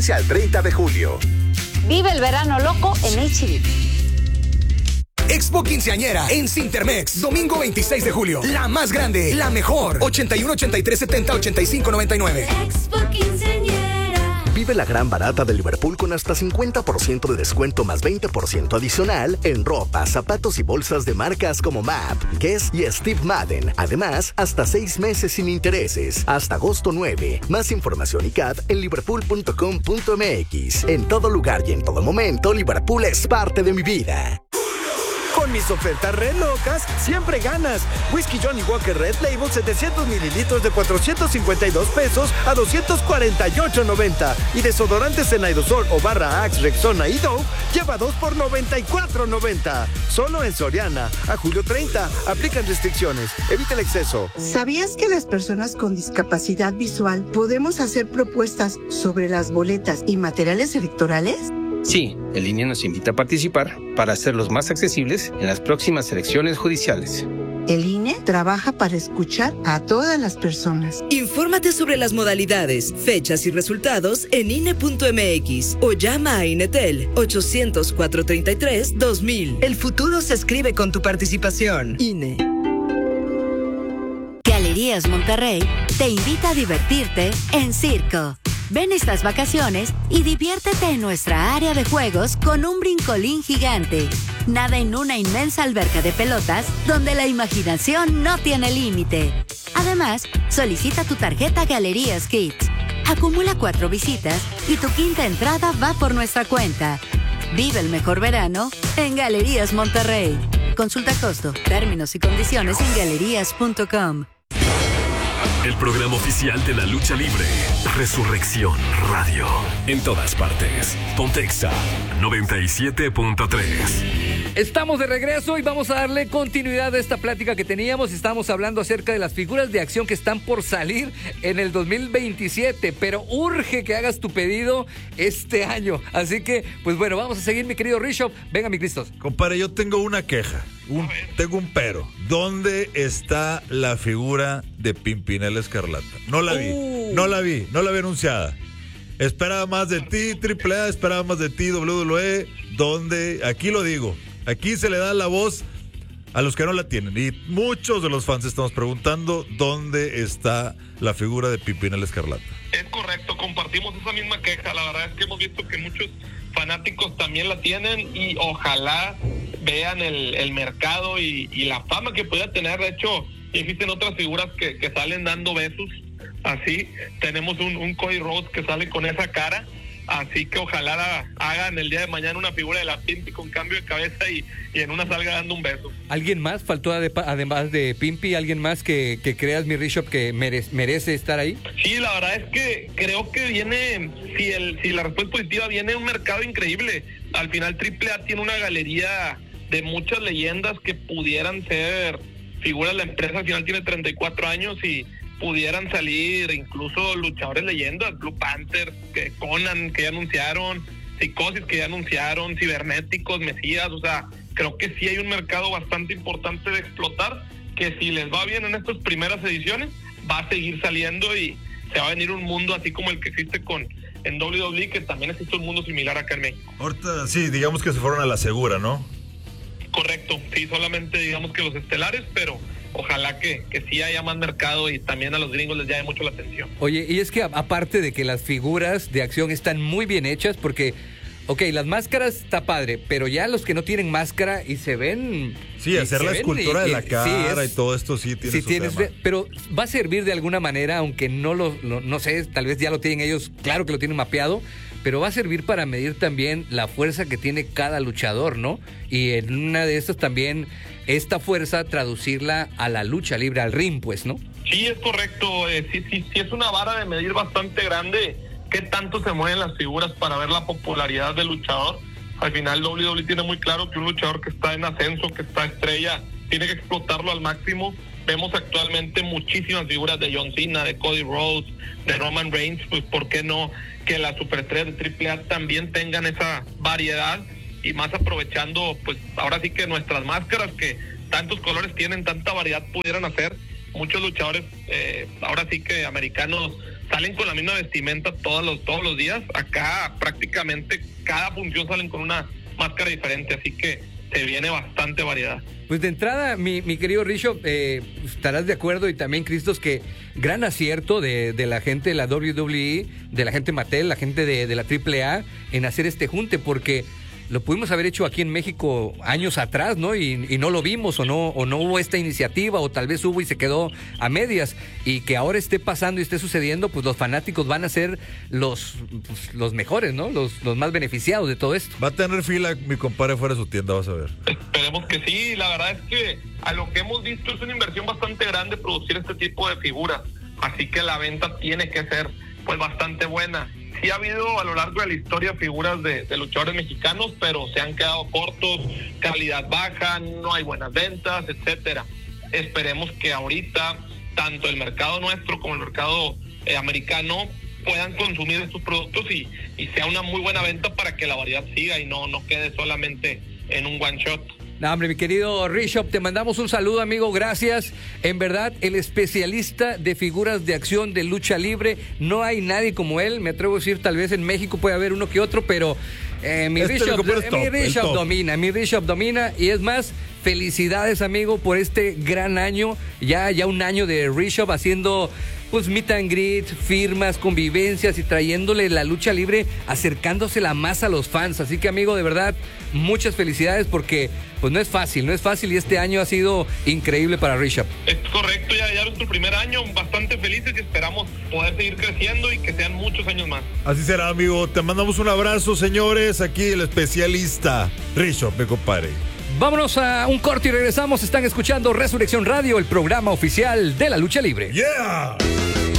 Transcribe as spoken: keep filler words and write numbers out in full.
Al treinta de julio. Vive el verano loco en H D. Expo Quinceañera en Cintermex, domingo veintiséis de julio. La más grande, la mejor. ochenta y uno, ochenta y tres, setenta, ochenta y cinco, noventa y nueve. Expo Quinceañera. Vive la gran barata de Liverpool con hasta cincuenta por ciento de descuento más veinte por ciento adicional en ropa, zapatos y bolsas de marcas como M A P, Guess y Steve Madden. Además, hasta seis meses sin intereses. Hasta agosto nueve. Más información y C A D en liverpool punto com punto m x. En todo lugar y en todo momento, Liverpool es parte de mi vida. Con mis ofertas re locas, siempre ganas. Whisky Johnny Walker Red Label setecientos mililitros de cuatrocientos cincuenta y dos pesos a doscientos cuarenta y ocho noventa. Y desodorantes en aerosol o barra Axe, Rexona y Dove, lleva dos por noventa y cuatro noventa. Solo en Soriana. A julio treinta. Aplican restricciones. Evita el exceso. ¿Sabías que las personas con discapacidad visual podemos hacer propuestas sobre las boletas y materiales electorales? Sí, el I N E nos invita a participar para hacerlos más accesibles en las próximas elecciones judiciales. El I N E trabaja para escuchar a todas las personas. Infórmate sobre las modalidades, fechas y resultados en I N E punto m x o llama a INETEL ochocientos, cuatrocientos treinta y tres, dos mil. El futuro se escribe con tu participación. I N E. Galerías Monterrey te invita a divertirte en circo. Ven estas vacaciones y diviértete en nuestra área de juegos con un brincolín gigante. Nada en una inmensa alberca de pelotas donde la imaginación no tiene límite. Además, solicita tu tarjeta Galerías Kids. Acumula cuatro visitas y tu quinta entrada va por nuestra cuenta. Vive el mejor verano en Galerías Monterrey. Consulta costo, términos y condiciones en galerías punto com. El programa oficial de la lucha libre. Resurrección Radio. En todas partes. Pontexa noventa y siete punto tres. Estamos de regreso y vamos a darle continuidad a esta plática que teníamos. Estamos hablando acerca de las figuras de acción que están por salir en el dos mil veintisiete, pero urge que hagas tu pedido este año. Así que, pues bueno, vamos a seguir, mi querido Rishop. Venga, mi Cristos. Compadre, yo tengo una queja. Un, tengo un pero. ¿Dónde está la figura de Pimpinela Escarlata? No la vi, uh. no la vi, no la vi anunciada. Esperaba más de ti, Triple A, esperaba más de ti, doble u doble u E. ¿Dónde? Aquí lo digo. Aquí se le da la voz a los que no la tienen. Y muchos de los fans estamos preguntando dónde está la figura de Pimpinela Escarlata. Es correcto, compartimos esa misma queja. La verdad es que hemos visto que muchos fanáticos también la tienen y ojalá vean el, el mercado y, y la fama que pueda tener. De hecho, existen otras figuras que, que salen dando besos. Así, tenemos un, un Cody Rhodes que sale con esa cara. Así que ojalá la, hagan el día de mañana una figura de la Pimpi con cambio de cabeza y, y en una salga dando un beso. ¿Alguien más faltó además de Pimpi? ¿Alguien más que, que creas, mi Rishop, que merece, merece estar ahí? Sí, la verdad es que creo que viene, si, el, si la respuesta es positiva, viene un mercado increíble. Al final Triple A tiene una galería de muchas leyendas que pudieran ser figuras de la empresa. Al final tiene treinta y cuatro años y pudieran salir incluso luchadores leyendas, Blue Panther, que Conan, que ya anunciaron, Psicosis, que ya anunciaron, Cibernéticos, Mesías. O sea, creo que sí hay un mercado bastante importante de explotar, que si les va bien en estas primeras ediciones, va a seguir saliendo y se va a venir un mundo así como el que existe con en doble u doble u E, que también existe un mundo similar acá en México. Ahorita sí, digamos que se fueron a la segura, ¿no? Correcto, sí, solamente digamos que los estelares, pero ojalá que, que sí haya más mercado y también a los gringos les llame mucho la atención. Oye, y es que aparte de que las figuras de acción están muy bien hechas, porque, ok, las máscaras está padre, pero ya los que no tienen máscara y se ven... Sí, hacer la escultura y, de la cara sí, es, y todo esto sí tiene sí su tienes, tema. Pero va a servir de alguna manera, aunque no lo, lo, no sé, tal vez ya lo tienen ellos, claro que lo tienen mapeado, pero va a servir para medir también la fuerza que tiene cada luchador, ¿no? Y en una de estas también, esta fuerza, traducirla a la lucha libre, al ring, pues, ¿no? Sí, es correcto. Eh, sí, sí, sí, es una vara de medir bastante grande qué tanto se mueven las figuras para ver la popularidad del luchador. Al final, doble u doble u E tiene muy claro que un luchador que está en ascenso, que está estrella, tiene que explotarlo al máximo. Vemos actualmente muchísimas figuras de John Cena, de Cody Rhodes, de Roman Reigns. Pues, ¿por qué no que las superestrellas de Triple A también tengan esa variedad? Y más aprovechando, pues, ahora sí que nuestras máscaras, que tantos colores tienen, tanta variedad pudieran hacer. Muchos luchadores, eh, ahora sí que americanos salen con la misma vestimenta todos los, todos los días. Acá prácticamente cada función salen con una máscara diferente, así que se viene bastante variedad. Pues de entrada, mi, mi querido Richo, eh, estarás de acuerdo, y también Cristos, que gran acierto de, de la gente de la doble u doble u E, de la gente Mattel, la gente de, de la triple A, en hacer este junte, porque lo pudimos haber hecho aquí en México años atrás, ¿no? Y, y no lo vimos, o no, o no hubo esta iniciativa, o tal vez hubo y se quedó a medias. Y que ahora esté pasando y esté sucediendo, pues los fanáticos van a ser los, pues, los mejores, ¿no? Los, los más beneficiados de todo esto. Va a tener fila mi compadre fuera de su tienda, vas a ver. Esperemos que sí, la verdad es que a lo que hemos visto es una inversión bastante grande producir este tipo de figuras. Así que la venta tiene que ser pues bastante buena. Sí ha habido a lo largo de la historia figuras de, de luchadores mexicanos, pero se han quedado cortos, calidad baja, no hay buenas ventas, etcétera. Esperemos que ahorita tanto el mercado nuestro como el mercado eh, americano puedan consumir estos productos y, y sea una muy buena venta para que la variedad siga y no, no quede solamente en un one shot. No, hombre, mi querido Richop, te mandamos un saludo, amigo, gracias. En verdad, el especialista de figuras de acción de lucha libre, no hay nadie como él. Me atrevo a decir, tal vez en México puede haber uno que otro, pero eh, mi este Richop, top, mi Richop domina, mi Richop domina. Y es más, felicidades, amigo, por este gran año. Ya, ya un año de Richop haciendo pues meet and greet, firmas, convivencias y trayéndole la lucha libre, acercándosela más a los fans. Así que, amigo, de verdad, muchas felicidades, porque pues no es fácil, no es fácil, y este año ha sido increíble para Richard. Es correcto, ya, ya es nuestro primer año, bastante felices, y esperamos poder seguir creciendo y que sean muchos años más. Así será, amigo. Te mandamos un abrazo, señores. Aquí el especialista Richard, me compadre. Vámonos a un corte y regresamos. Están escuchando Resurrección Radio, el programa oficial de la lucha libre. ¡Yeah!